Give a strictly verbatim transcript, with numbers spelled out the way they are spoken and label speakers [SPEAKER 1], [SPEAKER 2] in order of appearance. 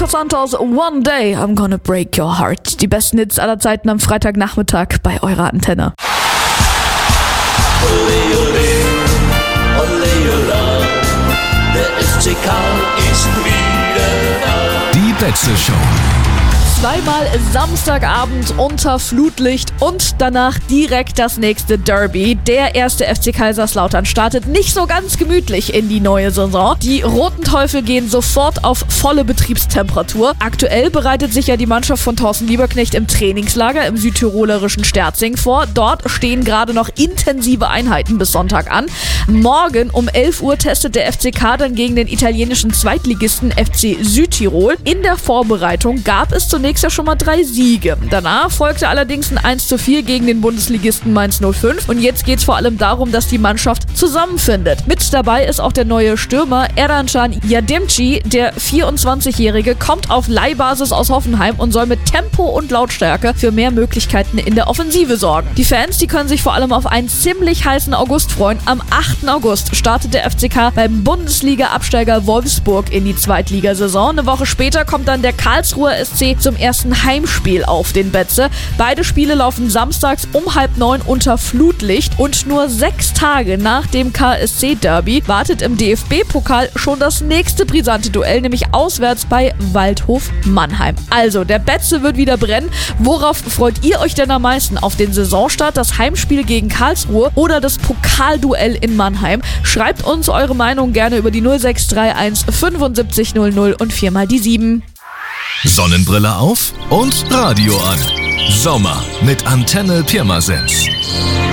[SPEAKER 1] Jorge Santos, One Day I'm Gonna Break Your Heart. Die besten Hits aller Zeiten am Freitagnachmittag bei eurer Antenne.
[SPEAKER 2] Ole, ole, ole, ole, der F C K ist wieder da.
[SPEAKER 3] Die Betze Show.
[SPEAKER 1] Zweimal Samstagabend unter Flutlicht und danach direkt das nächste Derby. Der erste F C Kaiserslautern startet nicht so ganz gemütlich in die neue Saison. Die Roten Teufel gehen sofort auf volle Betriebstemperatur. Aktuell bereitet sich ja die Mannschaft von Thorsten Lieberknecht im Trainingslager im südtirolerischen Sterzing vor. Dort stehen gerade noch intensive Einheiten bis Sonntag an. Morgen um elf Uhr testet der F C K dann gegen den italienischen Zweitligisten F C Südtirol. In der Vorbereitung gab es zunächst ja schon mal drei Siege. Danach folgte allerdings ein eins zu vier gegen den Bundesligisten Mainz null fünf und jetzt geht es vor allem darum, dass die Mannschaft zusammenfindet. Mit dabei ist auch der neue Stürmer Erdancan Yadimci. Der vierundzwanzigjährige kommt auf Leihbasis aus Hoffenheim und soll mit Tempo und Lautstärke für mehr Möglichkeiten in der Offensive sorgen. Die Fans, die können sich vor allem auf einen ziemlich heißen August freuen. Am achten August startet der F C K beim Bundesliga-Absteiger Wolfsburg in die Zweitligasaison. Eine Woche später kommt dann der Karlsruher S C zum ersten Heimspiel auf den Betze. Beide Spiele laufen samstags um halb neun unter Flutlicht und nur sechs Tage nach dem K S C-Derby wartet im D F B-Pokal schon das nächste brisante Duell, nämlich auswärts bei Waldhof Mannheim. Also, der Betze wird wieder brennen. Worauf freut ihr euch denn am meisten? Auf den Saisonstart, das Heimspiel gegen Karlsruhe oder das Pokalduell in Mannheim? Schreibt uns eure Meinung gerne über die null sechs drei eins fünfundsiebzig null null und viermal die sieben.
[SPEAKER 3] Sonnenbrille auf und Radio an. Sommer mit Antenne Pirmasens.